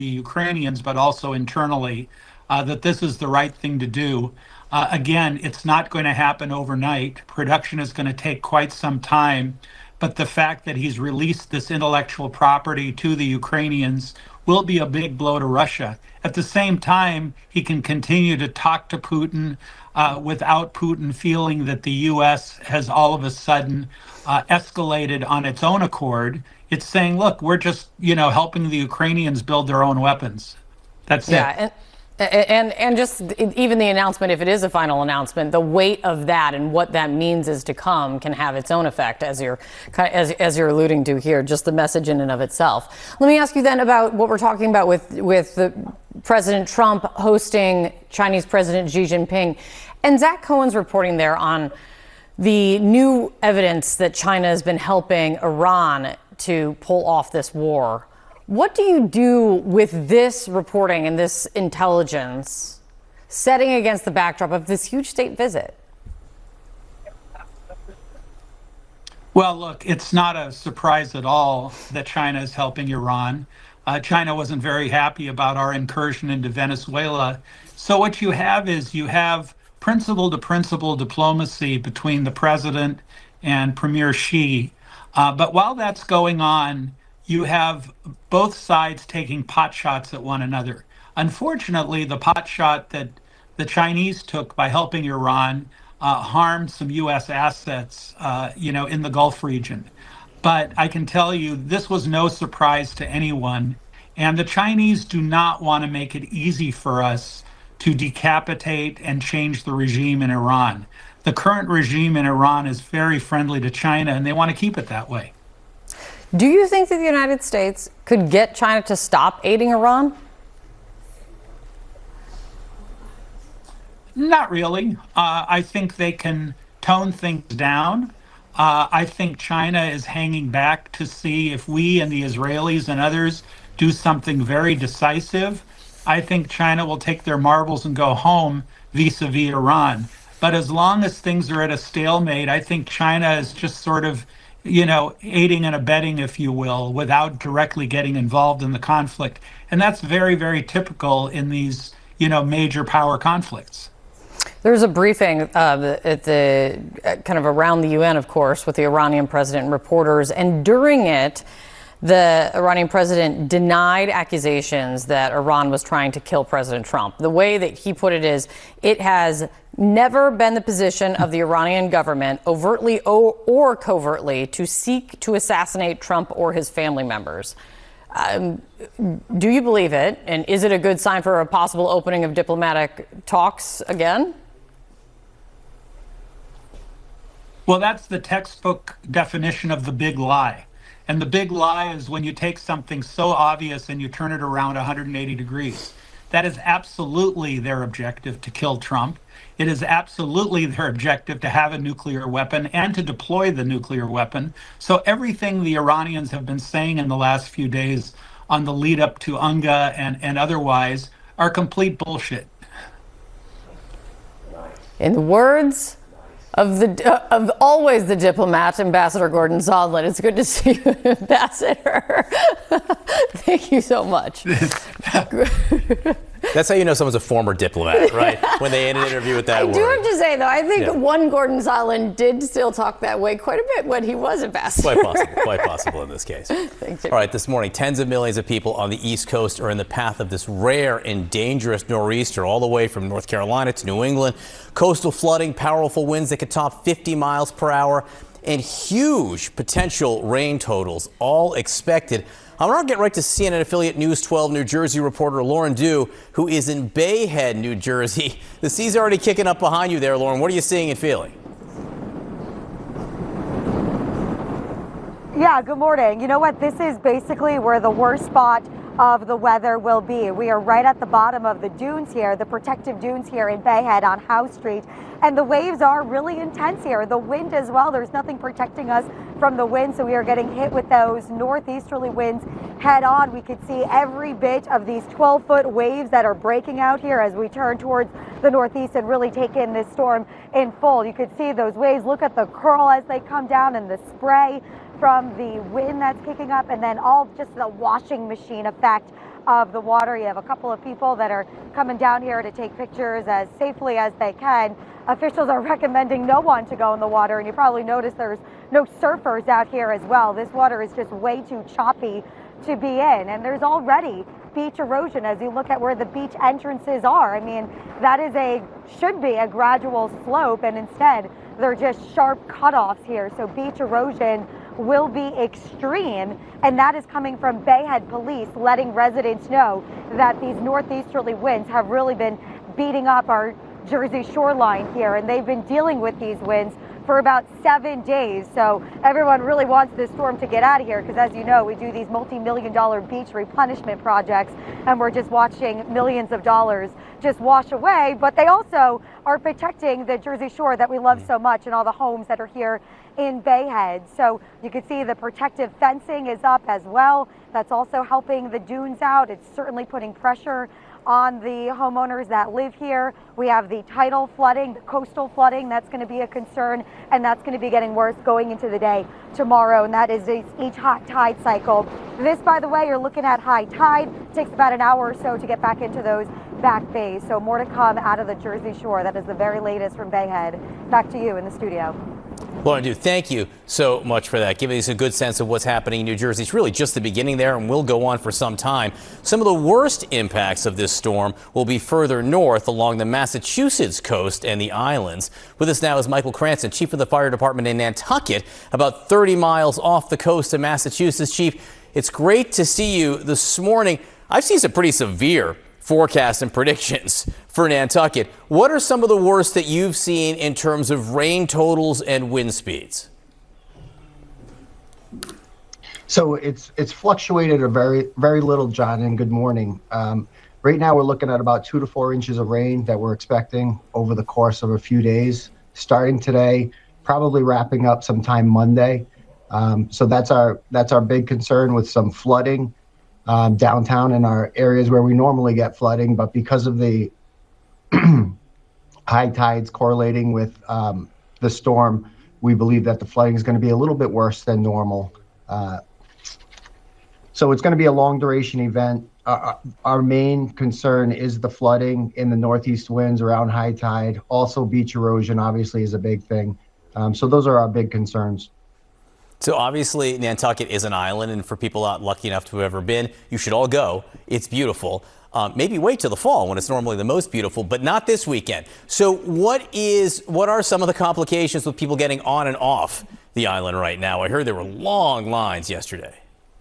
the Ukrainians, but also internally, that this is the right thing to do. Again, it's not going to happen overnight. Production is going to take quite some time. But the fact that he's released this intellectual property to the Ukrainians will be a big blow to Russia. At the same time, he can continue to talk to Putin without Putin feeling that the U.S. has all of a sudden escalated on its own accord. It's saying, look, we're just, helping the Ukrainians build their own weapons. That's it. And just even the announcement, if it is a final announcement, the weight of that and what that means is to come can have its own effect, as you're alluding to here, just the message in and of itself. Let me ask you then about what we're talking about with the President Trump hosting Chinese President Xi Jinping. And Zach Cohen's reporting there on the new evidence that China has been helping Iran to pull off this war. What do you do with this reporting and this intelligence setting against the backdrop of this huge state visit? Well, look, it's not a surprise at all that China is helping Iran. China wasn't very happy about our incursion into Venezuela. So what you have is principal-to-principal diplomacy between the president and Premier Xi. But while that's going on, you have both sides taking pot shots at one another. Unfortunately, the pot shot that the Chinese took by helping Iran harmed some U.S. assets, in the Gulf region. But I can tell you, this was no surprise to anyone. And the Chinese do not want to make it easy for us to decapitate and change the regime in Iran. The current regime in Iran is very friendly to China, and they want to keep it that way. Do you think that the United States could get China to stop aiding Iran? Not really. I think they can tone things down. I think China is hanging back to see if we and the Israelis and others do something very decisive. I think China will take their marbles and go home vis-a-vis Iran. But as long as things are at a stalemate, I think China is just sort of aiding and abetting, if you will, without directly getting involved in the conflict. And that's very, very typical in these, major power conflicts. There's a briefing at the kind of around the UN, of course, with the Iranian president and reporters. And during it, the Iranian president denied accusations that Iran was trying to kill President Trump. The way that he put it is, it has never been the position of the Iranian government, overtly or covertly, to seek to assassinate Trump or his family members. Do you believe it? And is it a good sign for a possible opening of diplomatic talks again? Well, that's the textbook definition of the big lie. And the big lie is when you take something so obvious and you turn it around 180 degrees. That is absolutely their objective, to kill Trump. It is absolutely their objective to have a nuclear weapon and to deploy the nuclear weapon. So everything the Iranians have been saying in the last few days on the lead up to UNGA and otherwise are complete bullshit. In the words of always the diplomat, Ambassador Gordon Sondland. It's good to see you, Ambassador. Thank you so much. That's how you know someone's a former diplomat, right? When they end an interview with that word. I do have to say, though, I think one Gordon Sondland did still talk that way quite a bit when he was ambassador. Quite possible in this case. Thank you. All right, this morning, tens of millions of people on the East Coast are in the path of this rare and dangerous nor'easter, all the way from North Carolina to New England. Coastal flooding, powerful winds that could top 50 miles per hour, and huge potential rain totals, all expected. I'm going to get right to CNN affiliate News 12 New Jersey reporter Lauren Dew, who is in Bay Head, New Jersey. The sea's already kicking up behind you there, Lauren. What are you seeing and feeling? Yeah, good morning. You know what? This is basically where the worst spot of the weather will be. We are right at the bottom of the dunes here, the protective dunes here in Bay Head on House Street. And the waves are really intense here. The wind as well. There's nothing protecting us from the wind, so we are getting hit with those northeasterly winds head on. We could see every bit of these 12-foot waves that are breaking out here as we turn towards the northeast and really take in this storm in full. You could see those waves. Look at the curl as they come down and the spray from the wind that's kicking up, and then all just the washing machine effect of the water. You have a couple of people that are coming down here to take pictures as safely as they can. Officials are recommending no one to go in the water, and you probably noticed there's no surfers out here as well. This water is just way too choppy to be in, and there's already beach erosion as you look at where the beach entrances are. I mean, that should be a gradual slope, and instead they're just sharp cutoffs here. So beach erosion will be extreme, and that is coming from Bayhead Police letting residents know that these northeasterly winds have really been beating up our Jersey shoreline here, and they've been dealing with these winds for about 7 days. So everyone really wants this storm to get out of here because, as you know, we do these multi-million-dollar beach replenishment projects, and we're just watching millions of dollars just wash away. But they also are protecting the Jersey Shore that we love so much and all the homes that are here in Bayhead. So you can see the protective fencing is up as well. That's also helping the dunes out. It's certainly putting pressure on the homeowners that live here. We have the tidal flooding, the coastal flooding, that's going to be a concern, and that's going to be getting worse going into the day tomorrow, and that is each high tide cycle. This, by the way, you're looking at high tide. It takes about an hour or so to get back into those back bays, so more to come out of the Jersey Shore. That is the very latest from Bayhead. Back to you in the studio. Lauren Dew, thank you so much for that, giving us a good sense of what's happening in New Jersey. It's really just the beginning there and will go on for some time. Some of the worst impacts of this storm will be further north along the Massachusetts coast and the islands. With us now is Michael Cranston, chief of the fire department in Nantucket, about 30 miles off the coast of Massachusetts. Chief, it's great to see you this morning. I've seen some pretty severe forecasts and predictions for Nantucket. What are some of the worst that you've seen in terms of rain totals and wind speeds? So it's fluctuated a very little, John, and good morning. Right now we're looking at about 2 to 4 inches of rain that we're expecting over the course of a few days, starting today, probably wrapping up sometime Monday. So that's our big concern, with some flooding downtown in our areas where we normally get flooding, but because of the high tides correlating with the storm, we believe that the flooding is going to be a little bit worse than normal. So it's going to be a long duration event. Our main concern is the flooding in the northeast winds around high tide. Also, beach erosion obviously is a big thing. So those are our big concerns. So obviously Nantucket is an island, and for people not lucky enough to have ever been, you should all go. It's beautiful. Maybe wait till the fall when it's normally the most beautiful, but not this weekend. So what are some of the complications with people getting on and off the island right now? I heard there were long lines yesterday.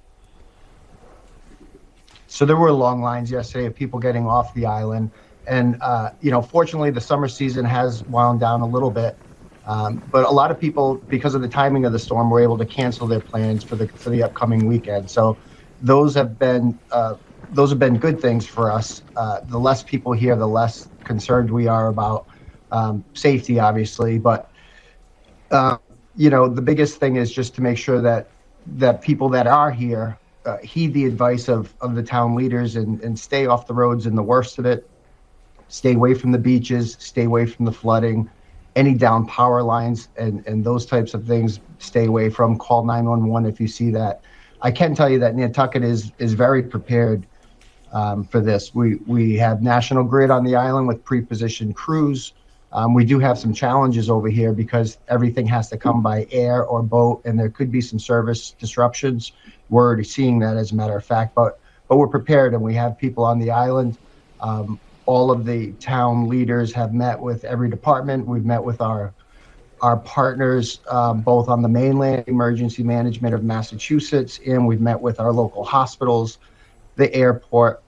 So there were long lines yesterday of people getting off the island, and fortunately the summer season has wound down a little bit. But a lot of people, because of the timing of the storm, were able to cancel their plans for the upcoming weekend. So those have been good things for us. The less people here, the less concerned we are about safety, obviously. But the biggest thing is just to make sure that people that are here heed the advice of the town leaders and stay off the roads in the worst of it. Stay away from the beaches. Stay away from the flooding. Any down power lines and those types of things, stay away from. Call 911 if you see that. I can tell you that Nantucket is very prepared for this. We have National Grid on the island with pre-positioned crews. We do have some challenges over here because everything has to come by air or boat, and there could be some service disruptions. We're already seeing that, as a matter of fact, but we're prepared, and we have people on the island. All of the town leaders have met with every department. We've met with our partners, both on the mainland, Emergency Management of Massachusetts, and we've met with our local hospitals, the airport.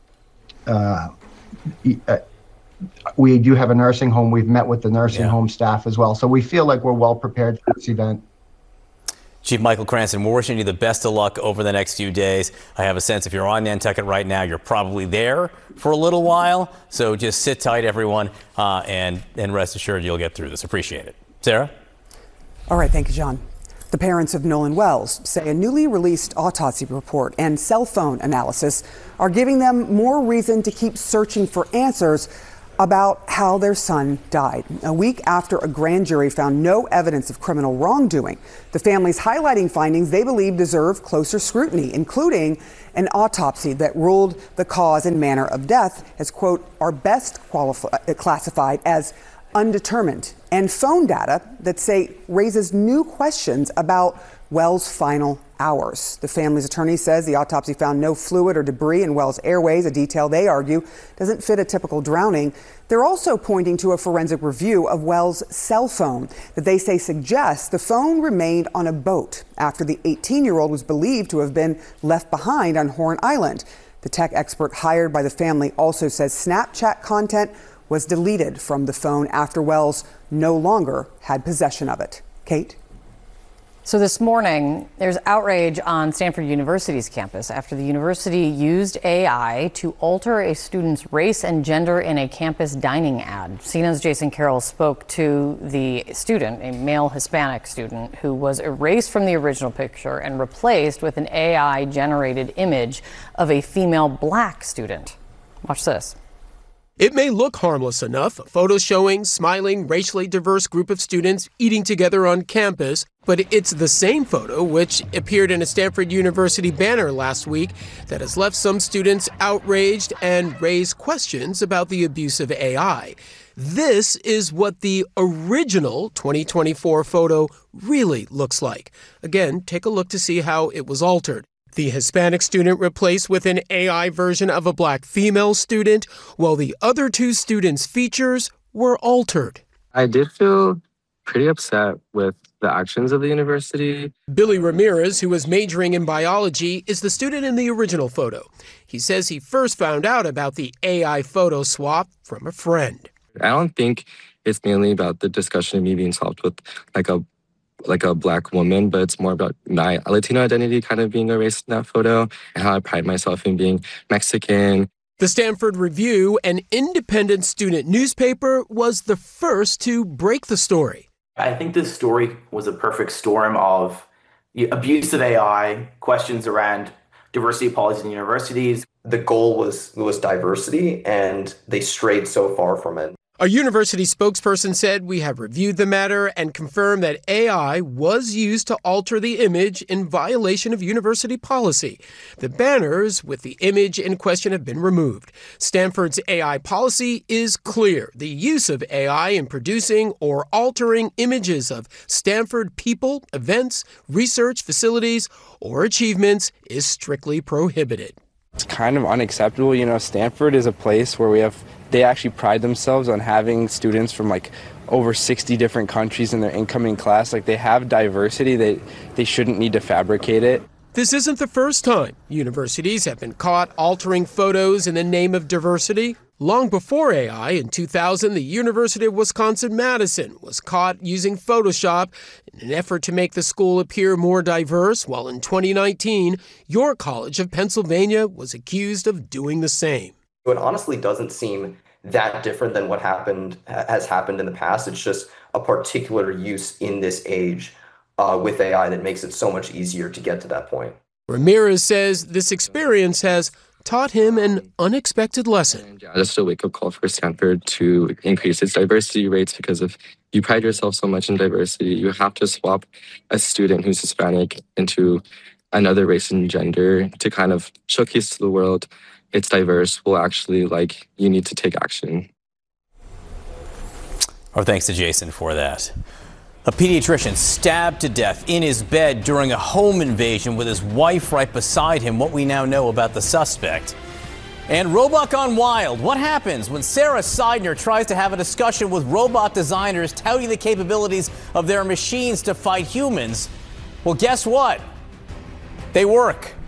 We do have a nursing home. We've met with the nursing home staff as well. So we feel like we're well prepared for this event. Chief Michael Cranston, we're wishing you the best of luck over the next few days. I have a sense if you're on Nantucket right now, you're probably there for a little while. So just sit tight, everyone, and rest assured you'll get through this. Appreciate it. Sarah? All right. Thank you, John. The parents of Nolan Wells say a newly released autopsy report and cell phone analysis are giving them more reason to keep searching for answers about how their son died. A week after a grand jury found no evidence of criminal wrongdoing, the family's highlighting findings they believe deserve closer scrutiny, including an autopsy that ruled the cause and manner of death as, quote, are best classified as undetermined, and phone data that say raises new questions about Wells' final hours. The family's attorney says the autopsy found no fluid or debris in Wells' airways, a detail they argue doesn't fit a typical drowning. They're also pointing to a forensic review of Wells' cell phone that they say suggests the phone remained on a boat after the 18-year-old was believed to have been left behind on Horn Island. The tech expert hired by the family also says Snapchat content was deleted from the phone after Wells no longer had possession of it. Kate? So this morning, there's outrage on Stanford University's campus after the university used AI to alter a student's race and gender in a campus dining ad. CNN's Jason Carroll spoke to the student, a male Hispanic student, who was erased from the original picture and replaced with an AI-generated image of a female black student. Watch this. It may look harmless enough, a photo showing smiling, racially diverse group of students eating together on campus, but it's the same photo which appeared in a Stanford University banner last week that has left some students outraged and raised questions about the abuse of AI. This is what the original 2024 photo really looks like. Again, take a look to see how it was altered. The Hispanic student replaced with an AI version of a black female student, while the other two students' features were altered. I did feel pretty upset with the actions of the university. Billy Ramirez, who was majoring in biology, is the student in the original photo. He says he first found out about the AI photo swap from a friend. I don't think it's mainly about the discussion of me being swapped with like a black woman, but it's more about my Latino identity kind of being erased in that photo and how I pride myself in being Mexican. The Stanford Review, an independent student newspaper, was the first to break the story. I think this story was a perfect storm of abuse of AI, questions around diversity policies in universities. The goal was diversity, and they strayed so far from it. A university spokesperson said, "We have reviewed the matter and confirmed that AI was used to alter the image in violation of university policy. The banners with the image in question have been removed. Stanford's AI policy is clear. The use of AI in producing or altering images of Stanford people, events, research facilities, or achievements is strictly prohibited." It's kind of unacceptable. You know, Stanford is a place where they actually pride themselves on having students from like over 60 different countries in their incoming class. Like, they have diversity. They shouldn't need to fabricate it. This isn't the first time universities have been caught altering photos in the name of diversity. Long before AI, in 2000, the University of Wisconsin-Madison was caught using Photoshop in an effort to make the school appear more diverse, while in 2019, York College of Pennsylvania was accused of doing the same. It honestly doesn't seem that different than what has happened in the past. It's just a particular use in this age with AI that makes it so much easier to get to that point. Ramirez says this experience has taught him an unexpected lesson. Just a wake-up call for Stanford to increase its diversity rates, because if you pride yourself so much in diversity, you have to swap a student who's Hispanic into another race and gender to kind of showcase to the world it's diverse. Well, actually, you need to take action. Our thanks to Jason for that. A pediatrician stabbed to death in his bed during a home invasion with his wife right beside him. What we now know about the suspect. And Robot Gone Wild. What happens when Sarah Seidner tries to have a discussion with robot designers touting the capabilities of their machines to fight humans? Well, guess what? They work.